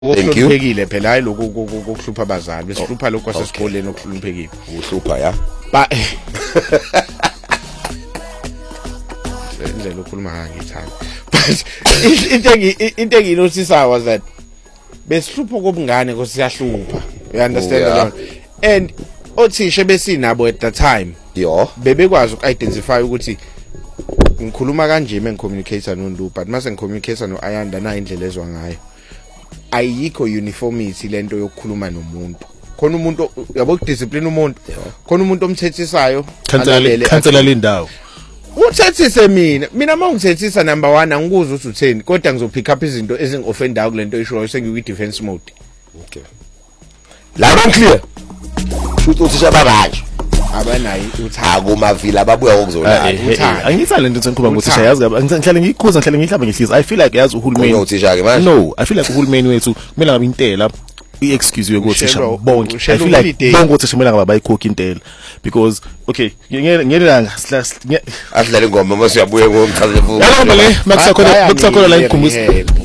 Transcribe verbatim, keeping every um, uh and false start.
okuhluphekile phela hayi lokho kokuhlupha abazali besihlupha lokho kwasesikoleni okuhluphekile uhlupha ya ba indlela okhuluma ngangithanda but into into enginothisa was that besihlupha kobungane kosiyahlupa you understand that and othisha besinabo at that time yo bebekwazi uku-identify ukuthi ngikhuluma kanje mengicommunicate noNdu but mase ngicommunicate noAyanda na indlela ezwa ngayo ayikho uniformity lento yokukhuluma nomuntu khona umuntu yabo discipline umuntu khona umuntu omthethisayo cancel cancel indawo uthethise mina mina mangithethisa number one angikuza ukuthi utheni kodwa ngizopick up izinto ezingoffendayo kulento ishoyo sengikwi defense mode okay la ba clear futhi uthisha babanje abanayi uthanda akumavila ababuya ukuzolala uthanda angithanda lento engikhuluma ukuthi yazi ngihlale ngikhuza ngihlale ngihlaba ngihlisa I feel like yazi uhulumeni uthisha ke manje no I feel like uhulumeni wethu kumele ngabe intela i-excuse yokuthisha bonke I feel like bonke uthisha kumele ngabe bayikhokha intela because okay ngelanga asidlala ingoma mase uyabuye ngomchaza futhi yabo le makusakhona makusakhona la ikhumbuza